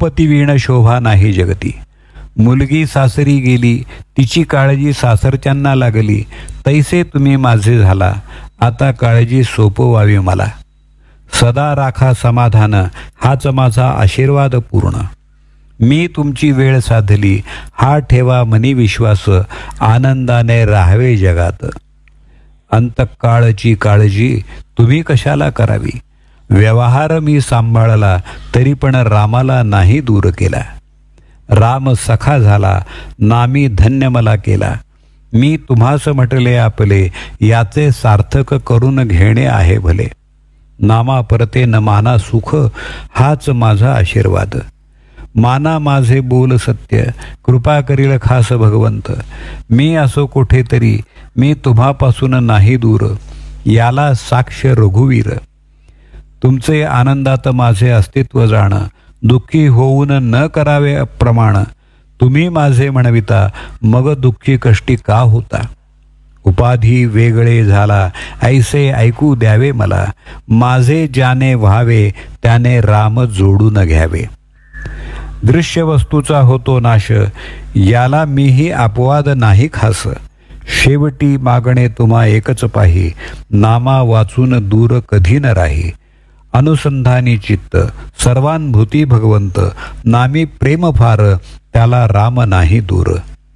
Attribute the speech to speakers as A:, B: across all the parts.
A: भूपती वीण शोभा नाही जगती. मुलगी सासरी गेली, तिची काळजी सासरच्यांना लागली. तैसे तुम्ही माझे झाला, आता काळजी सोपवावी मला. सदा राखा समाधान, हाच माझा आशीर्वाद पूर्ण. मी तुमची वेळ साधली, हा ठेवा मनी विश्वास. आनंदाने राहावे जगात. अंतकाळची काळजी तुम्ही कशाला करावी. व्यवहार मी सांभाळला, तरी पण रामाला नाही दूर केला. राम सखा झाला, नामी धन्य मला केला. मी तुम्हास म्हटले आपले, याचे सार्थक करून घेणे आहे भले. नामा परते न माना सुख, हाच माझा आशीर्वाद. माना माझे बोल सत्य, कृपा करील खास भगवंत. मी असो कुठेतरी, मी तुम्हापासून नाही दूर. याला साक्ष रघुवीर. तुमचे आनंदात माझे अस्तित्व जाण, दुःखी होऊन न करावे अप्रमाण. तुम्ही माझे म्हणविता, मग दुःखी कष्टी का होता. उपाधी वेगळे झाला, ऐसे ऐकू द्यावे मला. माझे ज्याने व्हावे, त्याने राम जोडून घ्यावे. दृश्य वस्तूचा होतो नाश, याला मीही अपवाद नाही खास. शेवटी मागणे तुम्हा एकच पाही, नामा वाचून दूर कधी न राही. अनुसंधानी चित्त, सर्वानुभूती भगवंत. नामी प्रेम फार, त्याला राम नाही दूर.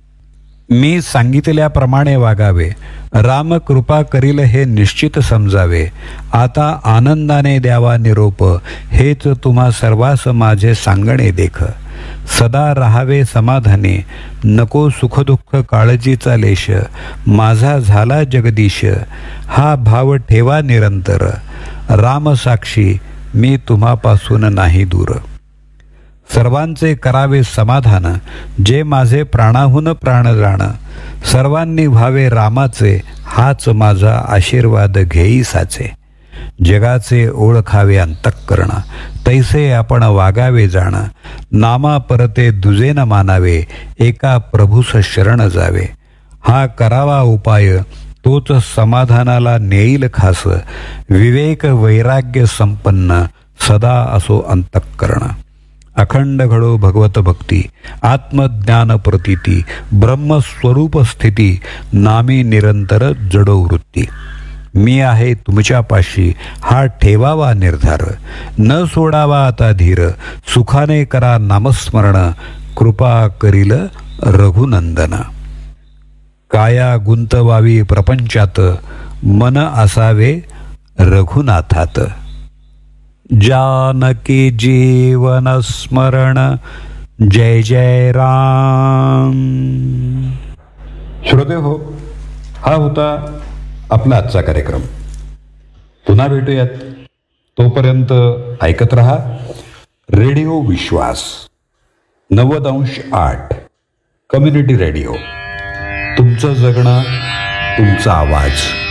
A: मी सांगितल्याप्रमाणे वागावे, राम कृपा करील हे निश्चित समजावे. आता आनंदाने द्यावा निरोप, हेच तुम्हा सर्वास माझे सांगणे देख. सदा राहावे समाधानी, नको सुखदुःख काळजीचा लेश. माझा झाला जगदीश, हा भाव ठेवा निरंतर. राम साक्षी, मी तुम्हापासून नाही दूर. सर्वांचे करावे समाधान, जे माझे प्राणाहून प्राण जाण. सर्वांनी व्हावे रामाचे, हाच माझा आशीर्वाद घेई साचे. जगाचे ओळखावे अंतःकरण, तैसे आपण वागावे जाण. नामा परते दुजे न मानावे, एका प्रभूस शरण जावे. हा करावा उपाय, तोच समाधानाला नेईल खास. विवेक वैराग्य संपन्न, सदा असो अंतःकरण. अखंड घडो भगवत भक्ती, आत्मज्ञान प्रतीती. ब्रह्मस्वरूप स्थिती, नामी निरंतर जडो वृत्ती. मी आहे तुमच्यापाशी, हा ठेवावा निर्धार. न सोडावा आता धीर, सुखाने करा नामस्मरण. कृपा करील रघुनंदन. काया गुंतवावी प्रपंचात, मन असावे रघुनाथात. जानकी जीवन स्मरण, जय जय राम. श्रोते हो, हा होता आपला आजचा कार्यक्रम. पुन्हा भेटूयात. तोपर्यंत ऐकत रहा रेडिओ विश्वास 90.8 कम्युनिटी रेडिओ. तुमचं जगणं, तुमचा आवाज.